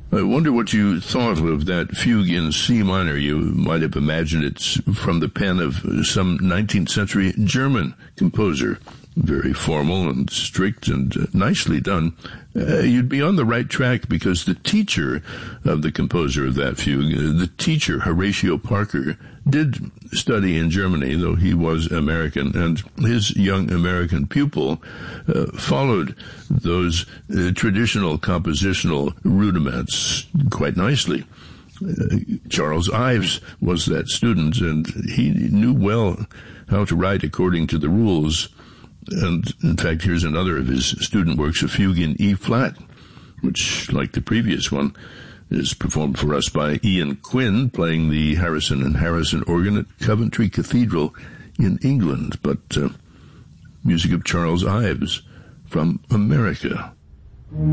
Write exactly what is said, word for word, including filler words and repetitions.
I wonder what you thought of that fugue in C minor. You might have imagined it's from the pen of some nineteenth century German composer. Very formal and strict and uh, nicely done. Uh, you'd be on the right track because the teacher of the composer of that fugue, uh, the teacher, Horatio Parker, did study in Germany, though he was American, and his young American pupil uh, followed those uh, traditional compositional rudiments quite nicely. Uh, Charles Ives was that student, and he knew well how to write according to the rules. And, in fact, here's another of his student works, a fugue in E-flat, which, like the previous one, is performed for us by Ian Quinn, playing the Harrison and Harrison organ at Coventry Cathedral in England. But uh, music of Charles Ives from America.